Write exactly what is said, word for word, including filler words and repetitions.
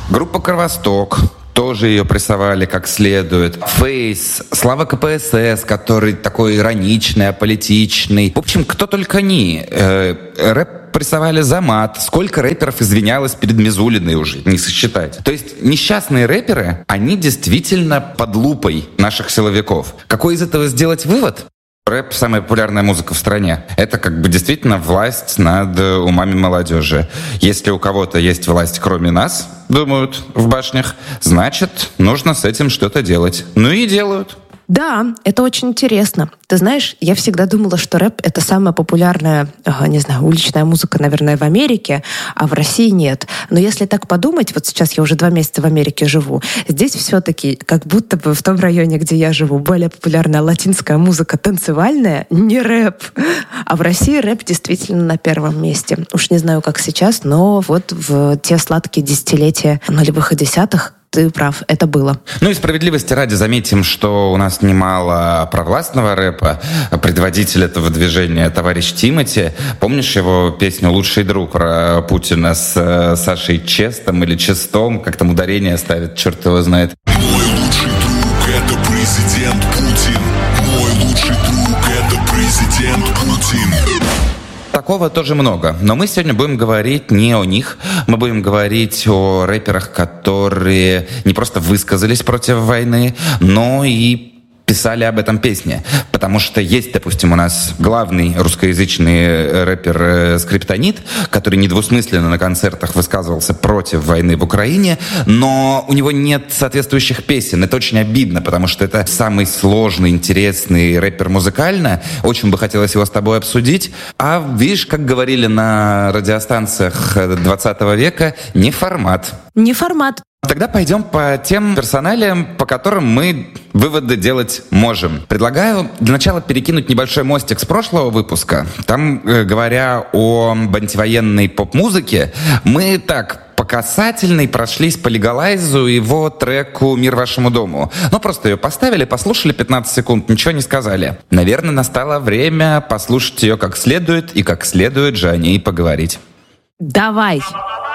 Группа «Кровосток». Тоже ее прессовали как следует. Фейс, Слава КПСС, который такой ироничный, аполитичный. В общем, кто только не. Э, рэп прессовали за мат. Сколько рэперов извинялось перед Мизулиной уже, не сосчитать. То есть несчастные рэперы, они действительно под лупой наших силовиков. Какой из этого сделать вывод? Рэп — самая популярная музыка в стране. Это как бы действительно власть над умами молодежи. Если у кого-то есть власть, кроме нас, думают в башнях, значит, нужно с этим что-то делать. Ну и делают. Да, это очень интересно. Ты знаешь, я всегда думала, что рэп — это самая популярная, не знаю, уличная музыка, наверное, в Америке, а в России нет. Но если так подумать, вот сейчас я уже два месяца в Америке живу, здесь все-таки как будто бы в том районе, где я живу, более популярная латинская музыка танцевальная, не рэп. А в России рэп действительно на первом месте. Уж не знаю, как сейчас, но вот в те сладкие десятилетия нулевых и десятых ты прав, это было. Ну и справедливости ради заметим, что у нас немало провластного рэпа. Предводитель этого движения товарищ Тимати. Помнишь его песню «Лучший друг» про Путина с Сашей Честом или Честом? Как там ударение ставит, черт его знает. Мой лучший друг — это президент Путин. Мой лучший друг — это президент Путин. Такого тоже много. Но мы сегодня будем говорить не о них. Мы будем говорить о рэперах, которые не просто высказались против войны, но и писали об этом песни. Потому что есть, допустим, у нас главный русскоязычный рэпер Скриптонит, который недвусмысленно на концертах высказывался против войны в Украине, но у него нет соответствующих песен. Это очень обидно, потому что это самый сложный, интересный рэпер музыкально. Очень бы хотелось его с тобой обсудить. А видишь, как говорили на радиостанциях двадцатого века, не формат. Не формат. Тогда пойдем по тем персоналиям, по которым мы выводы делать можем. Предлагаю для начала перекинуть небольшой мостик с прошлого выпуска. Там, э, говоря о антивоенной поп-музыке, мы так по касательной прошлись по легалайзу его треку «Мир вашему дому». Ну, просто ее поставили, послушали пятнадцать секунд, ничего не сказали. Наверное, настало время послушать ее как следует, и как следует же о ней поговорить. Давай!